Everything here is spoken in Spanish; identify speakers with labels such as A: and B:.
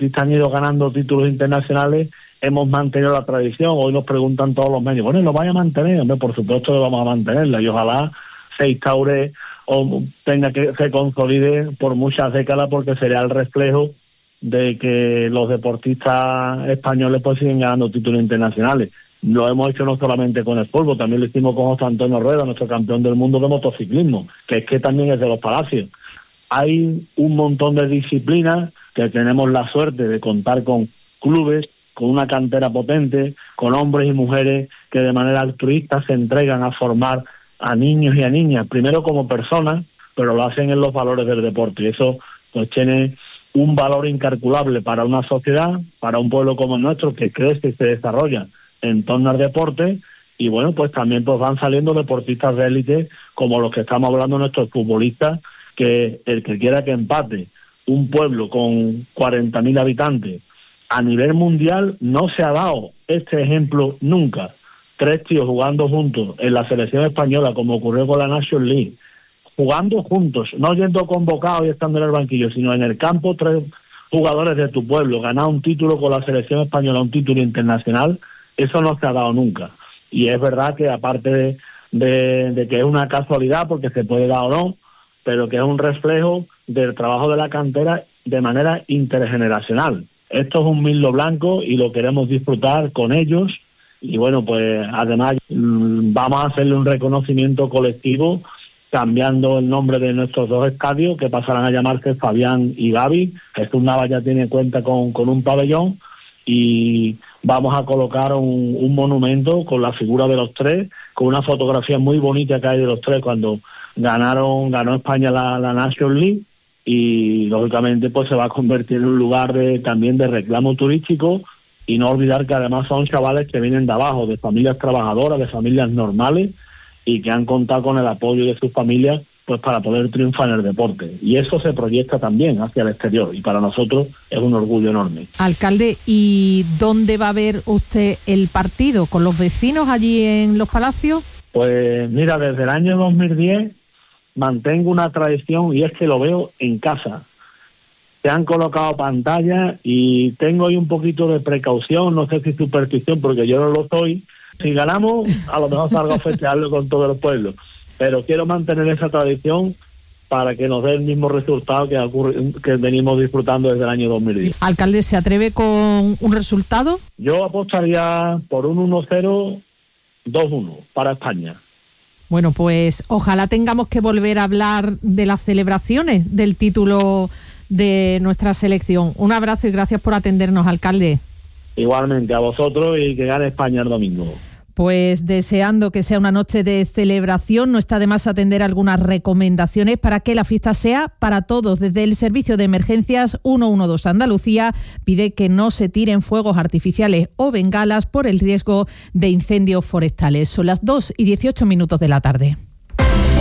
A: deportistas han ido ganando títulos internacionales, hemos mantenido la tradición. Hoy nos preguntan todos los medios, bueno, ¿y lo vais a mantener? Hombre, por supuesto que vamos a mantenerla, y ojalá se instaure o se consolide por muchas décadas, porque sería el reflejo de que los deportistas españoles pues siguen ganando títulos internacionales. Lo hemos hecho no solamente con el fútbol, también lo hicimos con José Antonio Rueda, nuestro campeón del mundo de motociclismo, que también es de los Palacios. Hay un montón de disciplinas que tenemos la suerte de contar con clubes, con una cantera potente, con hombres y mujeres que de manera altruista se entregan a formar a niños y a niñas, primero como personas, pero lo hacen en los valores del deporte, y eso pues tiene un valor incalculable para una sociedad, para un pueblo como el nuestro, que crece y se desarrolla en torno al deporte. Y bueno, pues también pues van saliendo deportistas de élite, como los que estamos hablando, nuestros futbolistas, que el que quiera que empate un pueblo con 40.000 habitantes a nivel mundial, no se ha dado este ejemplo nunca. 3 tíos jugando juntos en la selección española, como ocurrió con la National League, jugando juntos, no yendo convocados y estando en el banquillo, sino en el campo, 3 jugadores de tu pueblo, ganar un título con la selección española, un título internacional, eso no se ha dado nunca. Y es verdad que aparte de que es una casualidad, porque se puede dar o no, pero que es un reflejo del trabajo de la cantera de manera intergeneracional. Esto es un millo blanco y lo queremos disfrutar con ellos. Y bueno, pues además vamos a hacerle un reconocimiento colectivo cambiando el nombre de nuestros 2 estadios, que pasarán a llamarse Fabián y Gavi. Jesús Navas ya tiene cuenta con un pabellón, y vamos a colocar un monumento con la figura de los 3, con una fotografía muy bonita que hay de los 3 cuando ganó España la National League, y lógicamente pues se va a convertir en un lugar también de reclamo turístico. Y no olvidar que además son chavales que vienen de abajo, de familias trabajadoras, de familias normales, y que han contado con el apoyo de sus familias pues para poder triunfar en el deporte. Y eso se proyecta también hacia el exterior, y para nosotros es un orgullo enorme.
B: Alcalde, ¿y dónde va a ver usted el partido? ¿Con los vecinos allí en Los Palacios?
A: Pues mira, desde el año 2010 mantengo una tradición, y es que lo veo en casa. Se han colocado pantallas y tengo ahí un poquito de precaución, no sé si superstición, porque yo no lo soy. Si ganamos, a lo mejor salgo a festejarlo con todo el pueblo, pero quiero mantener esa tradición para que nos dé el mismo resultado que venimos disfrutando desde el año 2010.
B: Sí. Alcalde, ¿se atreve con un resultado?
A: Yo apostaría por un 1-0, 2-1 para España.
B: Bueno, pues ojalá tengamos que volver a hablar de las celebraciones del título de nuestra selección. Un abrazo y gracias por atendernos, alcalde.
A: Igualmente a vosotros, y que gane España el domingo.
B: Pues deseando que sea una noche de celebración, no está de más atender algunas recomendaciones para que la fiesta sea para todos. Desde el Servicio de Emergencias 112 Andalucía pide que no se tiren fuegos artificiales o bengalas por el riesgo de incendios forestales. Son las 2:18 de la tarde.